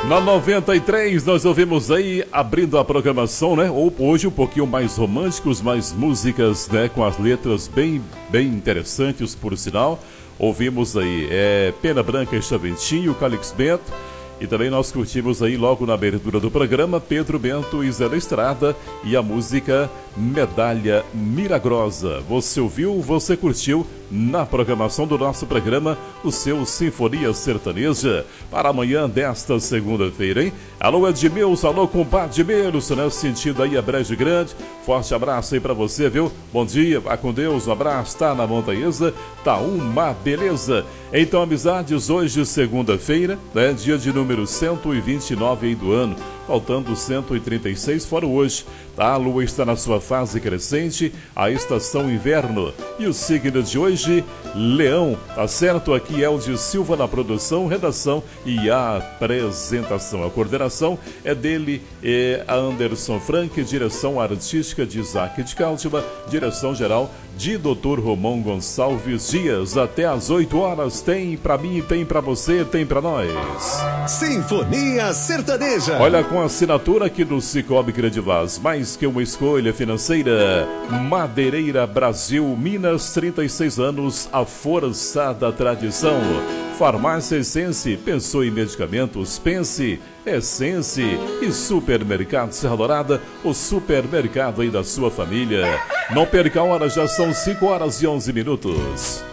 Na 93 nós ouvimos aí, abrindo a programação, né? Hoje um pouquinho mais românticos, mais músicas, né? Com as letras bem interessantes, por sinal. Ouvimos aí Pena Branca e Chaventinho, Calix Bento. E também nós curtimos aí logo na abertura do programa Pedro Bento e Zé da Estrada e a música Medalha Milagrosa. Você ouviu, você curtiu na programação do nosso programa o seu Sinfonia Sertaneja para amanhã desta segunda-feira, hein? Alô Edmilson, alô compadre Edmilson, né? Sentindo aí a Brejo Grande. Forte abraço aí pra você, viu? Bom dia, vá com Deus, um abraço, tá na montanhesa, tá uma beleza. Então, amizades, hoje segunda-feira, né? Dia de número 129 aí do ano, faltando 136 fora hoje, tá? A lua está na sua fase crescente, a estação inverno. E o signo de hoje, Leão, tá certo? Aqui é o de Silva na produção, redação e a apresentação. A coordenação é dele, a Anderson Frank, direção artística de Isaac de Cáltima, direção geral de Dr. Romão Gonçalves Dias. Até às 8 horas tem pra mim, tem pra você, tem pra nós. Sinfonia Sertaneja. Olha, com a assinatura aqui do Cicobi Credivaz, mais que uma escolha financeira. Madeireira Brasil, Minas, 36 anos, a força da tradição. Farmácia Essence, pensou em medicamentos, pense Essence. E Supermercado Serra Dourada, o supermercado aí da sua família. Não perca a hora, já são 5 horas e 11 minutos.